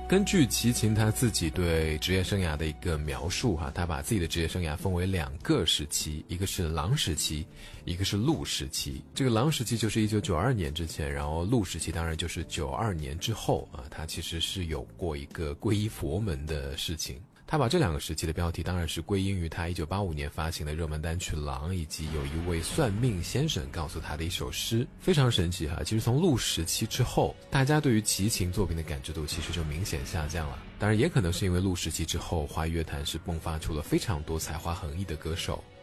根据齐秦他自己对职业生涯的一个描述他把自己的职业生涯分为2个时期，一个是狼时期，一个是鹿时期。这个狼时期就是1992年之前，然后鹿时期当然就是92年之后他其实是有过一个皈依佛门的事情。他把这2个时期的标题当然是归因于他1985年发行的热门单曲《狼》，以及有一位算命先生告诉他的一首诗，非常神奇其实从鹿时期之后，大家对于齐秦作品的感知度其实就明显下降了。当然也可能是因为鹿时期之后，华语乐坛是迸发出了非常多才华横溢的歌手，